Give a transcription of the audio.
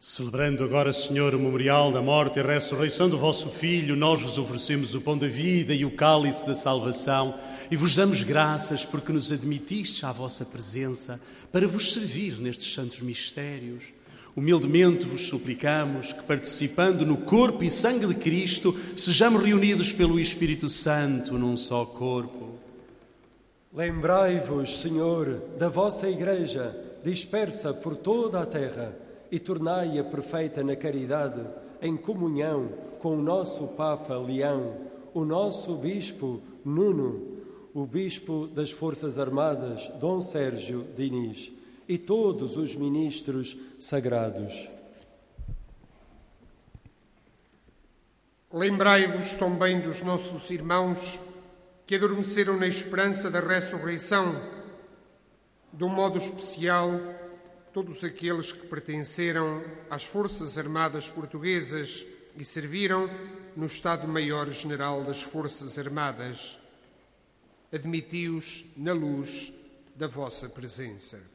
Celebrando agora, Senhor, o memorial da morte e ressurreição do vosso Filho, nós vos oferecemos o pão da vida e o cálice da salvação e vos damos graças porque nos admitistes à vossa presença para vos servir nestes santos mistérios. Humildemente vos suplicamos que, participando no corpo e sangue de Cristo, sejamos reunidos pelo Espírito Santo num só corpo. Lembrai-vos, Senhor, da vossa Igreja, dispersa por toda a terra, e tornai-a perfeita na caridade, em comunhão com o nosso Papa Leão, o nosso Bispo Nuno, o Bispo das Forças Armadas, Dom Sérgio Diniz, e todos os ministros sagrados. Lembrai-vos também dos nossos irmãos que adormeceram na esperança da ressurreição, de um modo especial, todos aqueles que pertenceram às Forças Armadas Portuguesas e serviram no Estado-Maior-General das Forças Armadas. Admiti-os na luz da vossa presença.